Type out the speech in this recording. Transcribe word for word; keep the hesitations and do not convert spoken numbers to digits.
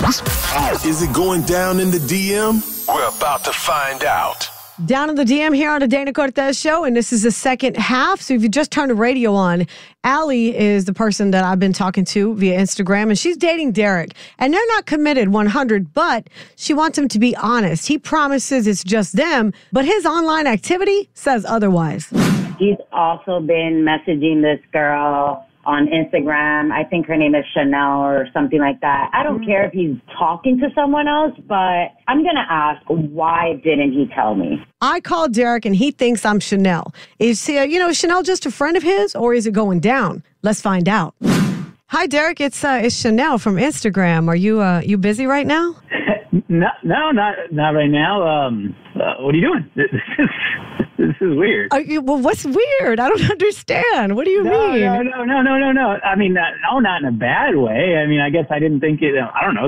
Is it going down in the D M? We're about to find out. Down in the D M here on the Dana Cortez Show, and this is the second half. So if you just turned the radio on, Allie is the person that I've been talking to via Instagram, and she's dating Derek. And they're not committed one hundred, but she wants him to be honest. He promises it's just them, but his online activity says otherwise. He's also been messaging this girl on Instagram. I think her name is Chanel or something like that. I don't care if he's talking to someone else, but I'm going to ask, why didn't he tell me? I called Derek and he thinks I'm Chanel. Is he, you know, is Chanel just a friend of his, or is it going down? Let's find out. Hi, Derek. It's uh, it's Chanel from Instagram. Are you uh, you busy right now? No, no, not not right now. Um, uh, what are you doing? This is, this is weird. Are you, well, what's weird? I don't understand. What do you no, mean? No, no, no, no, no, no. I mean, uh, no, not in a bad way. I mean, I guess I didn't think it. I don't know.